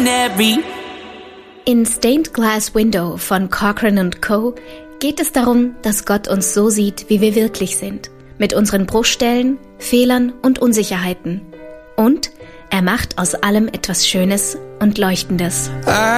ordinary. In Stained Glass Window von Cochran & Co. geht es darum, dass Gott uns so sieht, wie wir wirklich sind. Mit unseren Bruchstellen, Fehlern und Unsicherheiten. Und er macht aus allem etwas Schönes und Leuchtendes.